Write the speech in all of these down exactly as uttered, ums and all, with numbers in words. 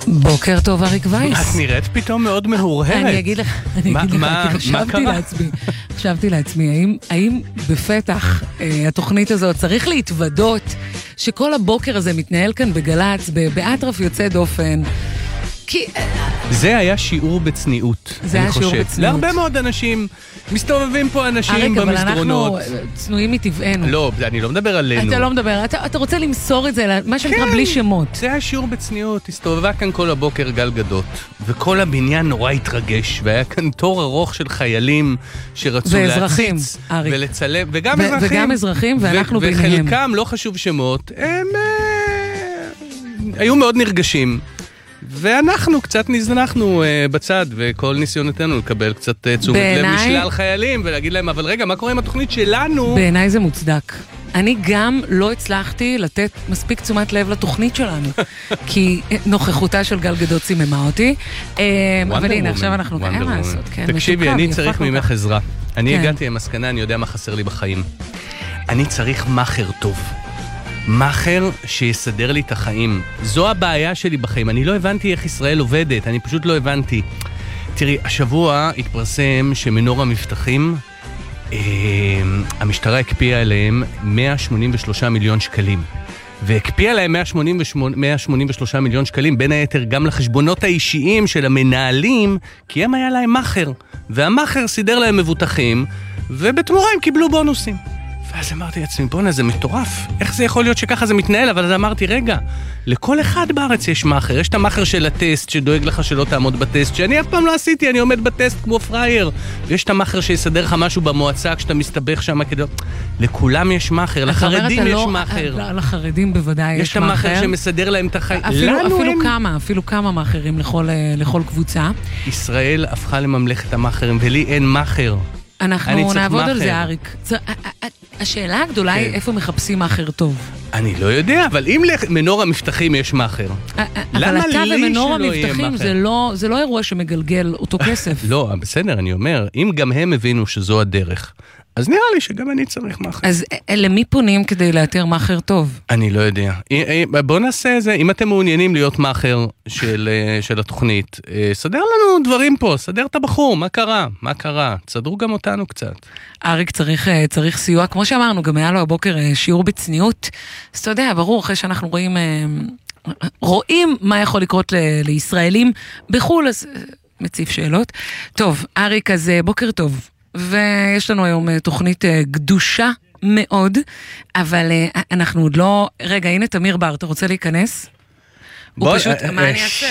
בוקר טוב, אריק וייס. את נראית פתאום מאוד מהורהרת. אני אגיד לך, אני אגיד לך, כי חשבתי לעצמי, חשבתי לעצמי, האם, האם בפתח אה, התוכנית הזאת צריך להתוודות שכל הבוקר הזה מתנהל כאן בגלץ, באטרף יוצא דופן, כי... זה היה שיעור בצניעות. זה היה שיעור בצניעות. להרבה מאוד אנשים, מסתובבים פה אנשים במסדרונות. אריק, אבל אנחנו צנועים מטבענו. לא, אני לא מדבר עלינו. אתה לא מדבר, אתה, אתה רוצה למסור את זה, מה שנקרא בלי שמות. זה היה שיעור בצניעות. הסתובבה כאן כל הבוקר גל גדות, וכל הבניין נורא התרגש, והיה כאן תור ארוך של חיילים שרצו להציץ ולצלם, וגם אזרחים. וגם אזרחים, ואנחנו ביניהם. וחלקם, לא חשוב שמות, הם היו מאוד נרגשים. ואנחנו קצת נזנחנו uh, בצד, וכל ניסיונותינו לקבל קצת uh, תשומת לב משלל חיילים, ולהגיד להם, אבל רגע, מה קורה עם התוכנית שלנו? בעיניי זה מוצדק. אני גם לא הצלחתי לתת מספיק תשומת לב לתוכנית שלנו, כי נוכחותה של גל גדות סיממה אותי. אבל הנה, עכשיו אנחנו גם מה לעשות. תקשיבי, אני צריך ממך עזרה. אני הגעתי למסקנה, אני יודע מה חסר לי בחיים. אני צריך מחר טוב. מחר שיסדר לי את החיים. זו הבעיה שלי בחיים. אני לא הבנתי איך ישראל עובדת, אני פשוט לא הבנתי. תראי, השבוע התפרסם שמנור המבטחים, אה, המשטרה הקפיאה עליהם מאה שמונים ושלושה מיליון שקלים. והקפיאה להם מאה שמונים ושלושה מיליון שקלים, בין היתר גם לחשבונות האישיים של המנהלים, כי הם היה להם מחר. והמחר סידר להם מבוטחים, ובתמורה הם קיבלו בונוסים. ואז אמרתי לעצמי, בונה, זה מטורף. איך זה יכול להיות שככה זה מתנהל? אבל אז אמרתי, רגע, לכל אחד בארץ יש מאחר. יש את המאחר של הטסט, שדואג לך שלא תעמוד בטסט, שאני אף פעם לא עשיתי, אני עומד בטסט כמו פרייר. ויש את המאחר שיסדר לך משהו במועצה, כשאתה מסתבך שם כדי... לכולם יש מאחר, לחרדים יש מאחר. לחרדים בוודאי יש מאחר. יש את המאחר שמסדר להם את החיים. אפילו כמה, אפילו כמה מאחרים לכל קבוצה. ישראל הפכה לממלכת המאחרים, ולי אין מאחר. אנחנו נעבוד על זה, אריק. השאלה הגדולה היא איפה מחפשים מאחר טוב. אני לא יודע, אבל אם למנור המבטחים יש מאחר, אבל אתה ומנור המבטחים זה לא אירוע שמגלגל אותו כסף. לא, בסדר, אני אומר, אם גם הם הבינו שזו הדרך, אז נראה לי שגם אני צריך מאחר. אז למי פונים כדי לאתר מאחר טוב? אני לא יודע. בואו נעשה את זה. אם אתם מעוניינים להיות מאחר של, של התוכנית, סדר לנו דברים פה, סדר את הבחור, מה קרה? מה קרה? סדרו גם אותנו קצת. אריק צריך, צריך סיוע, כמו שאמרנו, גם היה לו הבוקר שיעור בצניעות. אז אתה יודע, ברור, אחרי שאנחנו רואים, רואים מה יכול לקרות ל- לישראלים בחול, אז מציף שאלות. טוב, אריק, אז בוקר טוב. ויש לנו היום תוכנית גדושה מאוד, אבל אנחנו עוד לא... רגע, הנה תמיר בר, אתה רוצה להיכנס? הוא פשוט... מה אני אעשה?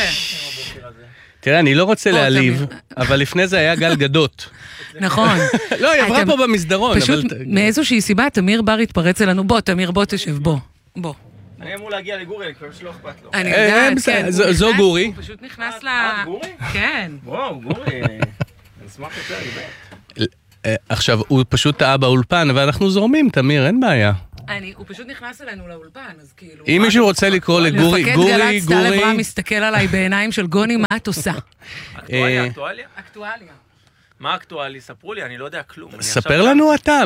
תראה, אני לא רוצה להעליב, אבל לפני זה היה גל גדות. נכון. לא, היא עברה פה במסדרון. פשוט מאיזושהי סיבה, תמיר בר התפרץ אלינו. בוא, תמיר, בוא תשב, בוא. בוא. אני אמור להגיע לגורי, אני כבר שלא אכפת לו. אני יודעת, כן. זו גורי. הוא פשוט נכנס ל... גורי? כן. וואו, גורי. אני אשמח יותר, גברת. עכשיו, הוא פשוט טעה באולפן, ואנחנו זורמים, תמיר, אין בעיה. אני, הוא פשוט נכנס אלינו לאולפן, אז כאילו... אם מישהו רוצה לקרוא לגורי, גורי, גורי... מפקד גלץ, טל אברהם מסתכל עליי בעיניים של גוני, מה את עושה? אקטואליה, אקטואליה? אקטואליה. מה אקטואלי? ספרו לי, אני לא יודע כלום. ספר לנו אתה,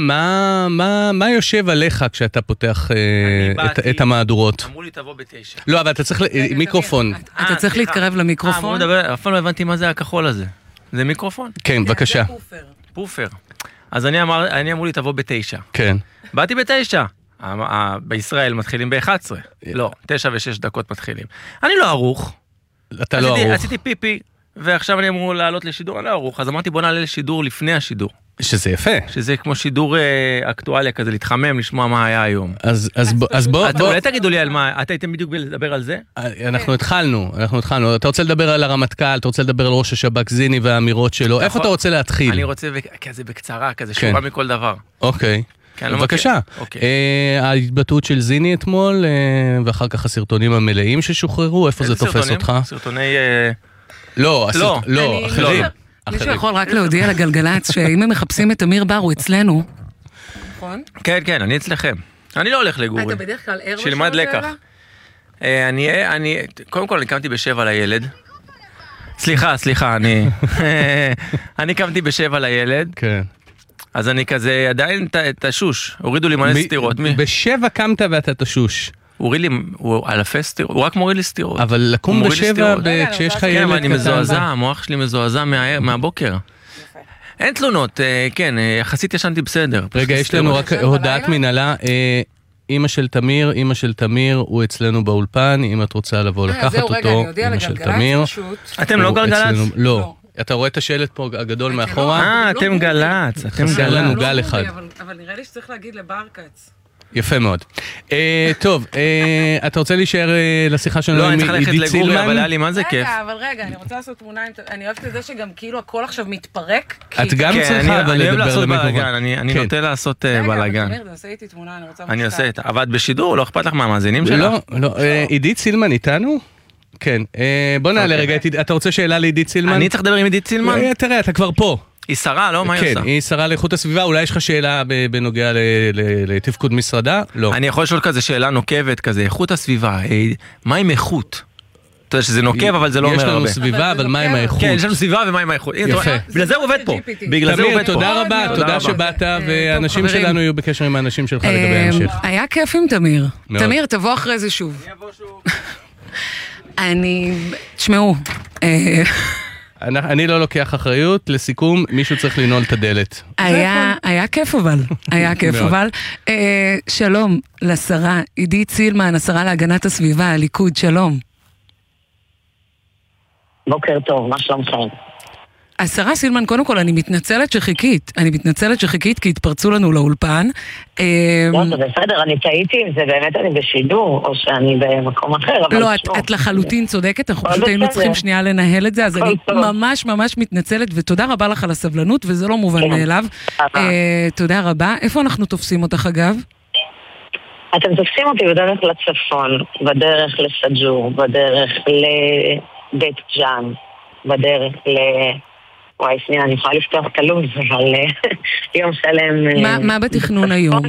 מה יושב עליך כשאתה פותח את המהדורות? אמרו לי תבוא בתשע. לא, אבל אתה צריך מיקרופון. אתה צריך להתקרב למיקרופון. אף פעם לא הבנתי מה זה הכחול הזה. זה מיקרופון? כן, בבקשה. פופר. אז אני אמר, אני אמרו לי תבוא בתשע. כן. באתי בתשע. בישראל מתחילים ב-אחת עשרה. לא, תשע ושש דקות מתחילים. אני לא ערוך. אתה לא ערוך. עשיתי פיפי, ועכשיו אני אמרו לעלות לשידור, אני לא ערוך. אז אמרתי בוא נעלה לשידור לפני השידור. שזה יפה. שזה כמו שידור אקטואליה כזה, להתחמם, לשמוע מה היה היום. אז בוא... אולי תגידו לי על מה, אתה הייתם בדיוק לדבר על זה? אנחנו התחלנו, אנחנו התחלנו. אתה רוצה לדבר על הרמטכ"ל, אתה רוצה לדבר על ראש השב"כ זיני והאמירות שלו, איפה אתה רוצה להתחיל? אני רוצה כזה בקצרה, כזה שורה מכל דבר. אוקיי. בבקשה. ההתבטאות של זיני אתמול, ואחר כך הסרטונים המלאים ששוחררו, איפה זה תופס אותך? סרטוני... לא, לא, אחרים. מישהו יכול רק להודיע לגלגלץ שאם הם מחפשים את אמיר בר הוא אצלנו. נכון? כן, כן, אני אצלכם. אני לא הולך לגורי. אתה בדרך כלל ער שלמד לקח. אני, אני, קודם כל אני קמתי בשבע לילד. סליחה, סליחה, אני... אני קמתי בשבע לילד. כן. אז אני כזה עדיין תשוש. הורידו לי מלא סתירות. בשבע קמת ואתה תשוש. הוא אלפי סטירות, הוא רק מוריד לי סטירות. אבל לקום בשבע כשיש לך ילד קטן. אני מזועזע, המוח שלי מזועזע מהבוקר. אין תלונות, כן, יחסית ישנתי בסדר. רגע, יש לנו רק הודעת מנהלה. אמא של תמיר, אמא של תמיר, הוא אצלנו באולפן, אם את רוצה לבוא לקחת אותו, אמא של תמיר. אתם לא גלגלץ? לא. אתה רואה את השלט פה הגדול מאחורה? אה, אתם גלץ, אתם גלץ. לנו גל אחד. אבל נראה לי שצריך להגיד לברקץ. יפה מאוד. טוב, אתה רוצה להישאר לשיחה שלנו עם עידית סילמן? לא, אני צריך ללכת לגורי, אבל היה לי מה זה כיף. רגע, אבל רגע, אני רוצה לעשות תמונה, אני אוהבת את זה שגם כאילו הכל עכשיו מתפרק. את גם צריכה אבל לדבר למיקרופון. אני נוטה לעשות בלגן. רגע, תמיר, תעשה איתי תמונה, אני רוצה... אני עושה את... אבל בשידור, לא אכפת לך מהמאזינים שלך? לא, לא. עידית סילמן איתנו? כן. בוא נעלה רגע, אתה רוצה שאלה לעידית סילמן? אני צריך לדבר עם עידית סילמן? תראה, אתה כבר פה. היא שרה, לא? מה היא עושה? כן, היא שרה לאיכות הסביבה, אולי יש לך שאלה בנוגע לתפקוד משרדה? לא. אני יכול לשאול כזה שאלה נוקבת כזה, איכות הסביבה, מה עם איכות? אתה יודע שזה נוקב, אבל זה לא אומר הרבה. יש לנו סביבה, אבל מה עם האיכות? כן, יש לנו סביבה ומה עם האיכות. יפה. בגלל זה הוא עובד פה. בגלל זה הוא עובד פה. תודה רבה, תודה שבאת, והאנשים שלנו יהיו בקשר עם האנשים שלך לגבי ההמשך. היה כיף עם תמיר. תמיר, תבוא אחרי זה שוב. אני אבוא שוב. אני... תשמעו. אני לא לוקח אחריות, לסיכום, מישהו צריך לנעול את הדלת. היה כיף אבל, היה כיף אבל. שלום לשרה עידית סילמן, השרה להגנת הסביבה, הליכוד, שלום. בוקר טוב, מה שלומכם? השרה סילמן, קודם כל, אני מתנצלת שחיכית, אני מתנצלת שחיכית כי התפרצו לנו לאולפן. לא, זה בסדר, אני טעיתי אם זה באמת אני בשידור, או שאני במקום אחר. לא, את לחלוטין צודקת, אנחנו פשוט היינו צריכים שנייה לנהל את זה, אז אני ממש ממש מתנצלת, ותודה רבה לך על הסבלנות, וזה לא מובן מאליו. תודה רבה. איפה אנחנו תופסים אותך אגב? אתם תופסים אותי בדרך לצפון, בדרך לסג'ור, בדרך לבית ג'אן, בדרך ל... וואי, שנייה, אני יכולה לפתוח את הלו"ז, אבל יום שלם... מה בתכנון היום?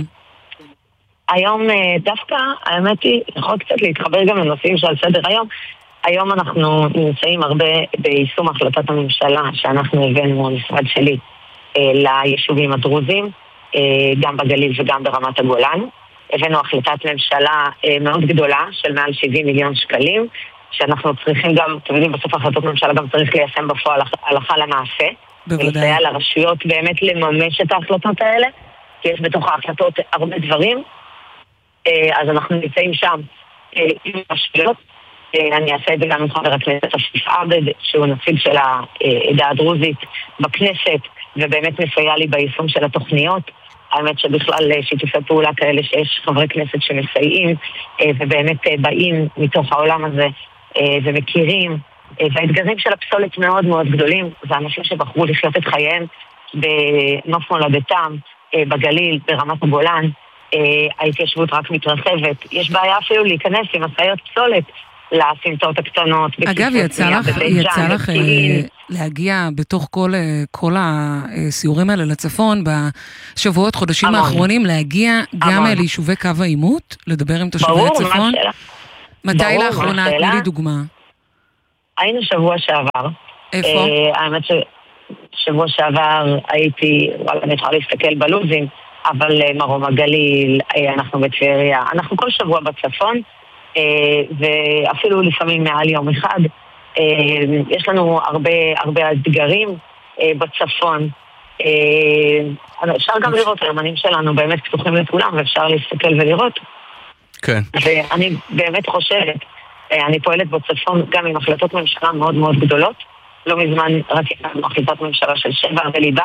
היום דווקא, האמת היא, יכול קצת להתחבר גם לנושאים שעל סדר היום. היום אנחנו נמצאים הרבה ביישום החלטת הממשלה, שאנחנו הבאנו המשרד שלי ליישובים הדרוזים, גם בגליל וגם ברמת הגולן. הבאנו החלטת ממשלה מאוד גדולה של מעל שבעים מיליון שקלים, שאנחנו צריכים גם, אתם יודעים, בסוף החלטות ממשלה גם צריך ליישם בפועל הלכה למעשה. בוודאי. ולסייע לרשויות באמת לממש את ההחלטות האלה, כי יש בתוך ההחלטות הרבה דברים. אז אנחנו נמצאים שם עם רשויות. אני אעשה את זה גם עם חבר הכנסת אסיף עבד, שהוא נציג של העדה הדרוזית בכנסת, ובאמת מסייע לי ביישום של התוכניות. האמת שבכלל שיתופי פעולה כאלה שיש חברי כנסת שמסייעים, ובאמת באים מתוך העולם הזה, ומכירים, והאתגרים של הפסולת מאוד מאוד גדולים, זה אנשים שבחרו לחיות את חייהם בנוף מולדתם, בגליל, ברמת הגולן, ההתיישבות רק מתרחבת, יש בעיה אפילו להיכנס עם משאיות פסולת לסמטאות הקטנות. אגב, יצא לך, יצא לך להגיע בתוך כל, כל הסיורים האלה לצפון, בשבועות, חודשים המון. האחרונים, להגיע המון. גם ליישובי קו העימות, לדבר עם תושבי ברור, הצפון? מתי לאחרונה? תני לי דוגמה. היינו שבוע שעבר. איפה? Uh, האמת ששבוע שעבר הייתי, וואלה, אני יכולה להסתכל בלוזים, אבל uh, מרום הגליל, uh, אנחנו בטבריה, אנחנו כל שבוע בצפון, uh, ואפילו לפעמים מעל יום אחד. Uh, יש לנו הרבה, הרבה אתגרים uh, בצפון. Uh, אפשר גם לראות, הרמנים שלנו באמת פתוחים לכולם, ואפשר להסתכל ולראות. כן. ואני באמת חושבת, אני פועלת בצפון גם עם החלטות ממשלה מאוד מאוד גדולות. לא מזמן רק עם החלטת ממשלה של שבע וליבה.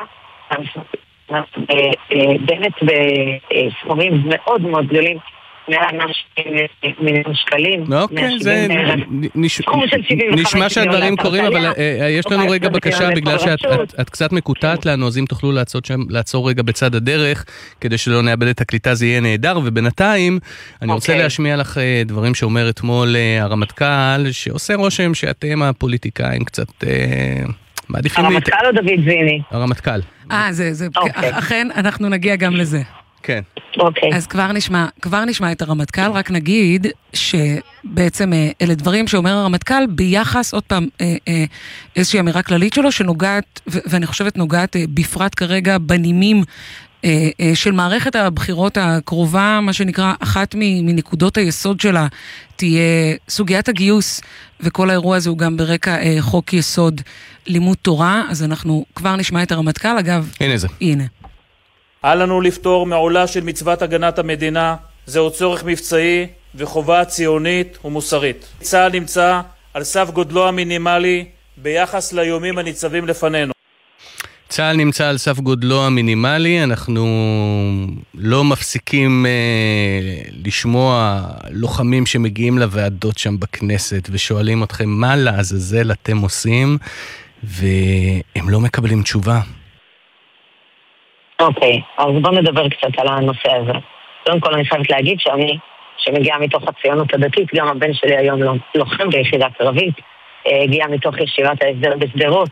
באמת בסכומים מאוד מאוד גדולים, מעל מיליון שקלים. אוקיי, זה נשמע שהדברים קורים, אבל יש לנו רגע בקשה, בגלל שאת קצת מקוטעת לנו, אז אם תוכלו לעצור רגע בצד הדרך, כדי שלא נאבד את הקליטה, זה יהיה נהדר, ובינתיים אני רוצה להשמיע לך דברים שאומר אתמול הרמטכ"ל, שעושה רושם שאתם הפוליטיקאים קצת מעדיפים... הרמטכ"ל או דוד זיני? הרמטכ"ל. אה, זה, אכן, אנחנו נגיע גם לזה. כן. אוקיי. אז כבר נשמע, כבר נשמע את הרמטכ"ל, רק נגיד שבעצם אלה דברים שאומר הרמטכ"ל ביחס, עוד פעם, איזושהי אמירה כללית שלו, שנוגעת, ואני חושבת נוגעת בפרט כרגע בנימים של מערכת הבחירות הקרובה, מה שנקרא, אחת מנקודות היסוד שלה תהיה סוגיית הגיוס, וכל האירוע הזה הוא גם ברקע חוק יסוד לימוד תורה, אז אנחנו כבר נשמע את הרמטכ"ל, אגב, הנה זה. הנה. אל לנו לפתור מעולה של מצוות הגנת המדינה, זהו צורך מבצעי וחובה ציונית ומוסרית. צה"ל נמצא על סף גודלו המינימלי ביחס לאיומים הניצבים לפנינו. צה"ל נמצא על סף גודלו המינימלי, אנחנו לא מפסיקים אה, לשמוע לוחמים שמגיעים לוועדות שם בכנסת ושואלים אתכם מה לעזאזל אתם עושים, והם לא מקבלים תשובה. אוקיי, אז בואו נדבר קצת על הנושא הזה. קודם כל אני חייבת להגיד שאני, שמגיעה מתוך הציונות הדתית, גם הבן שלי היום לוחם ביחידה קרבית, הגיע מתוך ישיבת ההסדר בסדרות,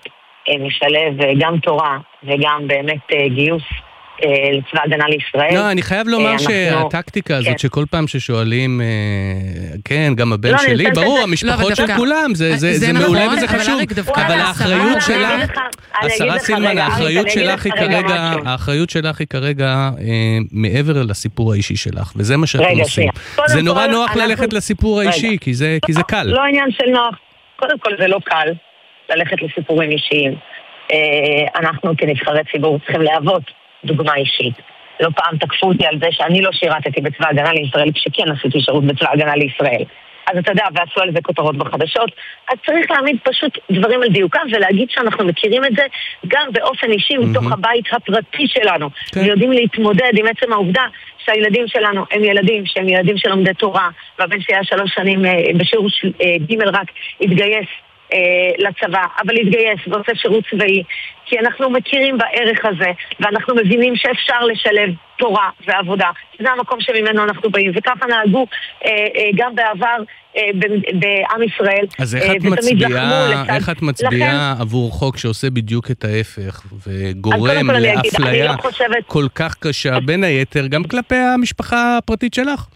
משלב גם תורה וגם באמת גיוס לצבא הגנה לישראל. לא, אני חייב לומר שהטקטיקה הזאת שכל פעם ששואלים, כן, גם הבן שלי, ברור, המשפחות של כולם, זה מעולה וזה חשוב, אבל האחריות שלך, השרה סילמן, האחריות שלך היא כרגע, האחריות שלך היא כרגע מעבר לסיפור האישי שלך, וזה מה שאתם עושים. זה נורא נוח ללכת לסיפור האישי, כי זה קל. לא עניין של נוח, קודם כל זה לא קל ללכת לסיפורים אישיים. אנחנו כנבחרי ציבור צריכים להוות דוגמה אישית. לא פעם תקפו אותי על זה שאני לא שירתתי בצבא הגנה לישראל, כשכן עשיתי שירות בצבא הגנה לישראל. אז אתה יודע, ועשו על זה כותרות בחדשות, אז צריך להעמיד פשוט דברים על דיוקם, ולהגיד שאנחנו מכירים את זה גם באופן אישי, מתוך הבית הפרטי שלנו, ויודעים להתמודד עם עצם העובדה שהילדים שלנו הם ילדים, שהם ילדים של לומדי תורה, והבן שהיה שלוש שנים בשירות ג' רק התגייס לצבא, אבל להתגייס ועושה שירות צבאי, כי אנחנו מכירים בערך הזה, ואנחנו מבינים שאפשר לשלב תורה ועבודה. זה המקום שממנו אנחנו באים, וככה נהגו גם בעבר בעם ישראל. אז איך את מצביעה, איך את מצביעה עבור חוק שעושה בדיוק את ההפך, וגורם לאפליה כל כך קשה, בין היתר, גם כלפי המשפחה הפרטית שלך?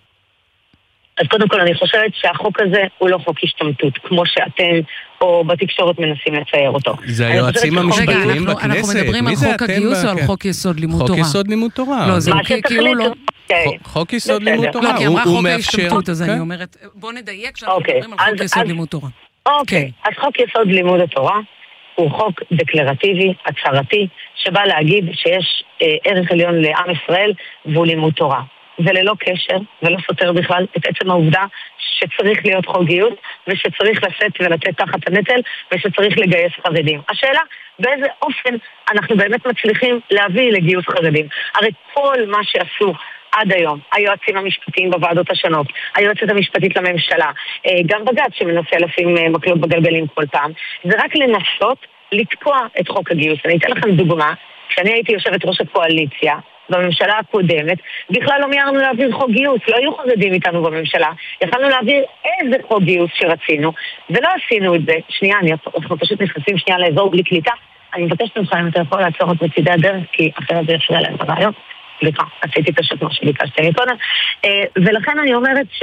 אז קודם כל אני חושבת שהחוק הזה הוא לא חוק השתמטות, כמו שאתם או בתקשורת מנסים לצייר אותו. זה היועצים המשפטיים בכנסת. אנחנו מדברים על חוק הגיוס או על חוק יסוד לימוד תורה? חוק יסוד לימוד תורה. לא, זה כאילו לא... חוק יסוד לימוד תורה. לא, כי אמרה חוק ההשתמטות, אז אני אומרת, בוא נדייק שאנחנו מדברים על חוק יסוד לימוד תורה. אוקיי, אז חוק יסוד לימוד התורה הוא חוק דקלרטיבי, הצהרתי, שבא להגיד שיש ערך עליון לעם ישראל והוא לימוד תורה. וללא קשר, ולא סותר בכלל את עצם העובדה שצריך להיות חוק גיוס, ושצריך לשאת ולתת תחת הנטל, ושצריך לגייס חרדים. השאלה, באיזה אופן אנחנו באמת מצליחים להביא לגיוס חרדים? הרי כל מה שעשו עד היום, היועצים המשפטיים בוועדות השונות, היועצת המשפטית לממשלה, גם בג"ץ שמנסה לשים מקלות בגלגלים כל פעם, זה רק לנסות לתקוע את חוק הגיוס. אני אתן לכם דוגמה, כשאני הייתי יושבת ראש הקואליציה, בממשלה הקודמת, בכלל לא מיירנו להעביר חוק גיוס, לא היו חרדים איתנו בממשלה, יכלנו להעביר איזה חוק גיוס שרצינו, ולא עשינו את זה. שנייה, אנחנו פשוט נכנסים שנייה לאזור בלי קליטה, אני מבקשת ממך אם אתה יכול לעצור את מצידי הדרך, כי אחרת זה יפריע להם ברעיון. סליחה, עשיתי את השתמה שביקשתי מקודם, ולכן אני אומרת ש...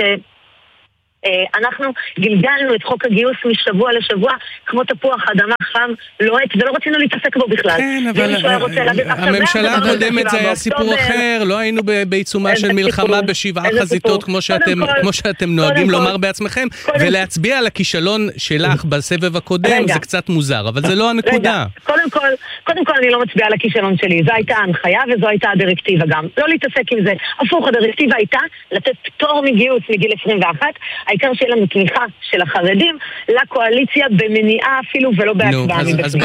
אנחנו גלגלנו את חוק הגיוס משבוע לשבוע כמו תפוח אדמה חם, לוהט, ולא רצינו להתעסק בו בכלל. כן, אבל הממשלה הקודמת זה היה סיפור אחר, לא היינו בעיצומה של מלחמה בשבעה חזיתות כמו שאתם נוהגים לומר בעצמכם, ולהצביע על הכישלון שלך בסבב הקודם זה קצת מוזר, אבל זה לא הנקודה. קודם כל אני לא מצביעה על הכישלון שלי, זו הייתה ההנחיה וזו הייתה הדירקטיבה גם. לא להתעסק עם זה. הפוך, הדירקטיבה הייתה לתת פטור מגיוס מגיל עשרים ואחת, העיקר שיהיה לנו תמיכה של החרדים לקואליציה במניעה אפילו ולא בהצבעה.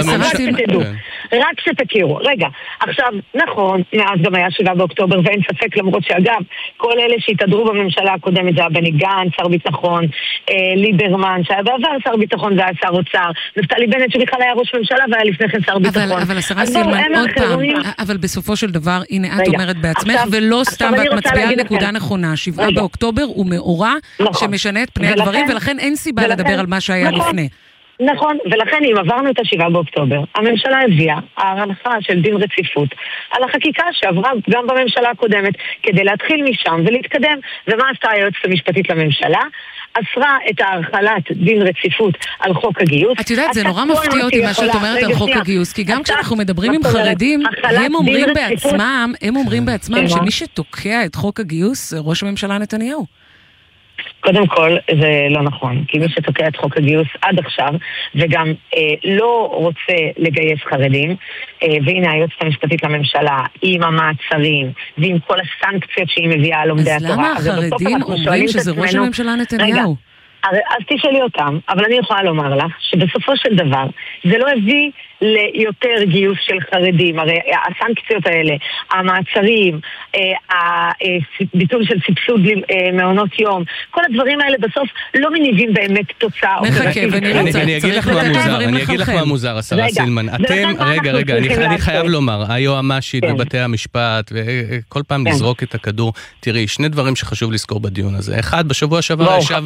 רק שתכירו. רגע, עכשיו, נכון, מאז גם היה שבעה באוקטובר ואין ספק, למרות שאגב, כל אלה שהתהדרו בממשלה הקודמת, זה היה בני גנץ, שר ביטחון, ליברמן, שהיה בעבר שר ביטחון והיה שר אוצר, נפתלי בנט שבכלל היה ראש ממשלה והיה לפני כן שר ביטחון. אבל השרה סילמן, עוד פעם, אבל בסופו של דבר, הנה את אומרת בעצמך, ולא סתם את מצביעה על נקודה נכונה, שבעה באוקטובר הוא מאורע שמשנה את פני הדברים, ולכן אין סיבה לדבר על מה שהיה לפני. נכון, ולכן אם עברנו את השבעה באוקטובר, הממשלה הביאה הערכה של דין רציפות על החקיקה שעברה גם בממשלה הקודמת, כדי להתחיל משם ולהתקדם. ומה עשתה היועצת המשפטית לממשלה? אסרה את ההחלת דין רציפות על חוק הגיוס. את יודעת, זה נורא מפתיע אותי מה שאת אומרת על חוק הגיוס, כי גם כשאנחנו מדברים עם חרדים, הם אומרים בעצמם, הם אומרים בעצמם שמי שתוקע את חוק הגיוס זה ראש הממשלה נתניהו. קודם כל, זה לא נכון, כי מי שתוקע את חוק הגיוס עד עכשיו, וגם אה, לא רוצה לגייס חרדים, אה, והנה היועצת המשפטית לממשלה, עם המעצרים, ועם כל הסנקציות שהיא מביאה על לומדי התורה. אז למה החרדים אומרים שזה ראש הממשלה נתניהו? רגע, אז תשאלי אותם, אבל אני יכולה לומר לך, שבסופו של דבר, זה לא הביא ליותר גיוס של חרדים, הרי הסנקציות האלה, המעצרים, הביטול של סבסוד מעונות יום, כל הדברים האלה בסוף לא מניבים באמת תוצאה. מחכה ונראה, אני אגיד לך מה מוזר, אני אגיד לך מה מוזר, השרה סילמן. אתם, רגע, רגע, אני חייב לומר, היועמ"שית בבתי המשפט, וכל פעם לזרוק את הכדור, תראי, שני דברים שחשוב לזכור בדיון הזה. אחד, בשבוע שעבר ישב,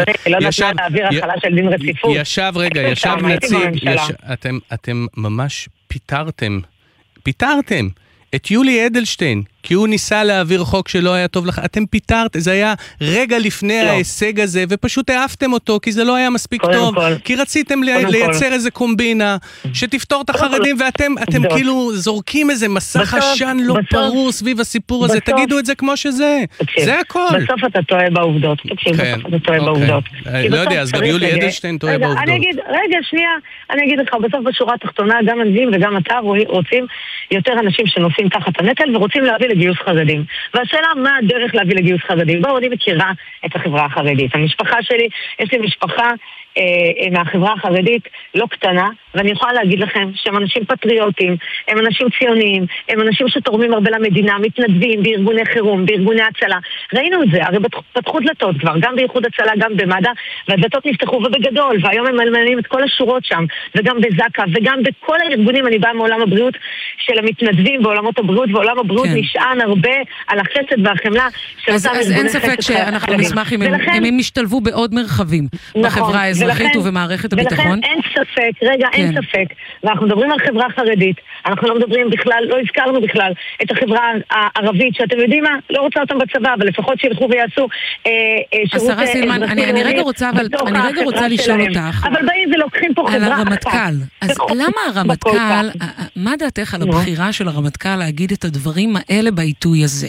ישב, רגע, ישב נציג, אתם ממש פיתרתם, פיתרתם את יולי אדלשטיין, כי הוא ניסה להעביר חוק שלא היה טוב לך. אתם פיתרתם, זה היה רגע לפני לא. ההישג הזה, ופשוט העפתם אותו, כי זה לא היה מספיק טוב, כל. כי רציתם לי, לייצר איזה קומבינה, שתפתור את החרדים, ואתם אתם כאילו זורקים איזה מסך עשן לא בסוף, ברור סביב הסיפור הזה. בסוף, תגידו את זה כמו שזה. תקשיב, זה הכל. בסוף אתה טועה בעובדות. תקשיב, כן. בסוף אתה טועה אוקיי. בעובדות. לא יודע, אז גם יולי אדלשטיין טועה בעובדות. אני אגיד, רגע, שנייה, אני אגיד לך, בסוף בשורה התחתונה, גם אנזים וגם אתה רוצים יותר אנשים שנוסעים תחת הנטל ורוצים להביא לגיוס חרדים. והשאלה מה הדרך להביא לגיוס חרדים? בואו, אני מכירה את החברה החרדית. המשפחה שלי, יש לי משפחה אה, מהחברה החרדית לא קטנה, ואני יכולה להגיד לכם שהם אנשים פטריוטים, הם אנשים ציוניים, הם אנשים שתורמים הרבה למדינה, מתנדבים בארגוני חירום, בארגוני הצלה. ראינו את זה, הרי פתחו דלתות כבר, גם באיחוד הצלה, גם במד"א, והדלתות נפתחו ובגדול, והיום הם מלמנים את כל השורות שם, וגם בזק"א, וגם בכל הארגונים, אני באה מעולם הבריאות של המתנדבים בעולמות הבריאות, ועולם הבריאות כן. נשען הרבה על החסד והחמלה של אז, אז אין ספק שאנחנו נשמח אם ולכן, הם, הם ישתלבו בעוד מרחבים, נכון, בחברה האזרחית ולכן, ובמערכת הביטחון. ולכן אין ספק, רגע, אין כן. ספק, ואנחנו מדברים על חברה חרדית, אנחנו לא מדברים בכלל, לא הזכרנו בכלל את החברה הערבית, שאתם יודעים מה, לא רוצה אותם בצבא, אבל לפחות שילכו ויעשו אה, אה, שירות... השרה סילמן, אני, אני רגע רוצה, אבל אני רגע רוצה לשאול אותך. אבל באים ולוקחים פה חברה אחת. על הרמטכ"ל. אז למה הרמטכ"ל, מה דעתך על הבחירה של הרמטכ"ל להגיד את הדברים האלה בעיתוי הזה?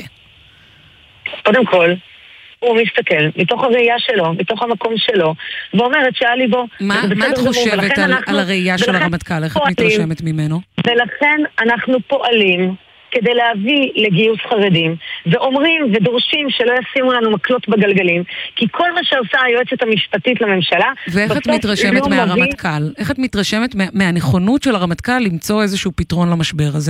קודם כל, הוא מסתכל מתוך הראייה שלו, מתוך המקום שלו, ואומרת שהיה לי בו... מה את חושבת על הראייה של הרמטכ"ל? איך את מתרשמת ממנו? ולכן אנחנו פועלים כדי להביא לגיוס חרדים, ואומרים ודורשים שלא ישימו לנו מקלות בגלגלים, כי כל מה שעושה היועצת המשפטית לממשלה... ואיך את מתרשמת לא מהרמטכ"ל? מביא... איך את מתרשמת מה, מהנכונות של הרמטכ"ל למצוא איזשהו פתרון למשבר הזה?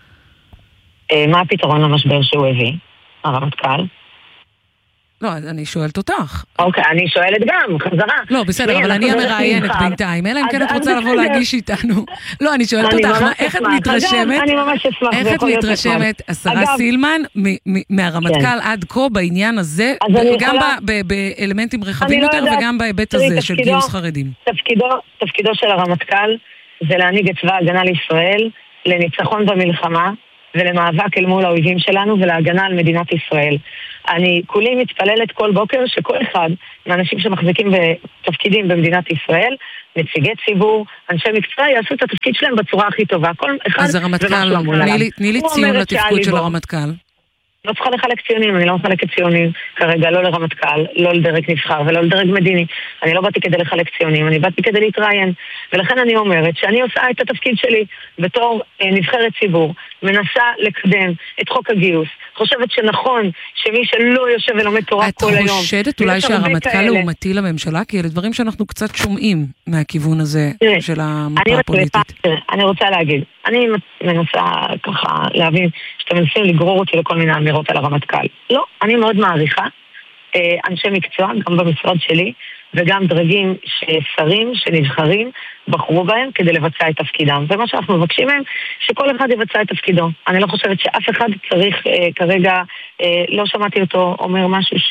מה הפתרון למשבר שהוא הביא, הרמטכ"ל? לא, אני שואלת אותך. אוקיי, אני שואלת גם, חזרה. לא, בסדר, אבל אני המראיינת בינתיים, אלא אם כן את רוצה לבוא להגיש איתנו. לא, אני שואלת אותך, איך את מתרשמת, איך את מתרשמת, השרה סילמן, מהרמטכ"ל עד כה בעניין הזה, גם באלמנטים רחבים יותר וגם בהיבט הזה של גיוס חרדים. תפקידו של הרמטכ"ל זה להנהיג את צבא ההגנה לישראל, לניצחון במלחמה, ולמאבק אל מול האויבים שלנו ולהגנה על מדינת ישראל. אני כולי מתפללת כל בוקר שכל אחד מהאנשים שמחזיקים בתפקידים במדינת ישראל, נציגי ציבור, אנשי מקצוע, יעשו את התפקיד שלהם בצורה הכי טובה. כל אחד אז הרמטכ"ל, תני לי ציון לתפקוד של הרמטכ"ל. לא צריכה לחלק ציונים, אני לא מחלקת ציונים כרגע, לא לרמטכ"ל, לא לדרג נבחר ולא לדרג מדיני. אני לא באתי כדי לחלק ציונים, אני באתי כדי להתראיין. ולכן אני אומרת שאני עושה את התפקיד שלי בתור אה, נבחרת ציבור, מנסה לקדם את חוק הגיוס. חושבת שנכון שמי שלא יושב ולומד תורה כל היום... את חושדת אולי שהרמטכ"ל לעומתי לממשלה? כי אלה דברים שאנחנו קצת שומעים מהכיוון הזה של המפה הפוליטית. אני רוצה להגיד, אני מנסה ככה להבין שאתם מנסים לגרור אותי לכל מיני אמירות על הרמטכ"ל. לא, אני מאוד מעריכה אנשי מקצוע, גם במשרד שלי, וגם דרגים ששרים שנבחרים בחרו בהם כדי לבצע את תפקידם. ומה שאנחנו מבקשים מהם, שכל אחד יבצע את תפקידו. אני לא חושבת שאף אחד צריך אה, כרגע, אה, לא שמעתי אותו אומר משהו